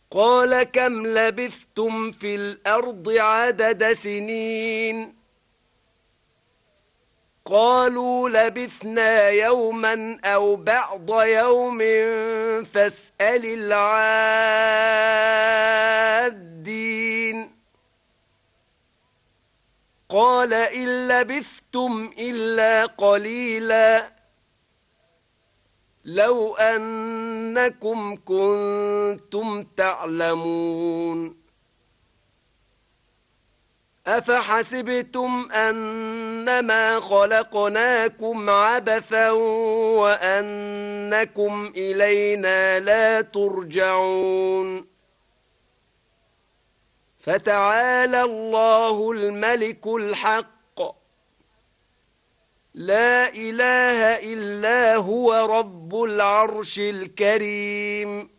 قال كم لبثتم في الأرض عدد سنين قالوا لبثنا يوما أو بعض يوم فاسأل العادين قال إن لبثتم إلا قليلا لو أنكم كنتم تعلمون أفحسبتم أنما خلقناكم عبثا وأنكم إلينا لا ترجعون فتعالى الله الملك الحق لا إله إلا هو رب العرش الكريم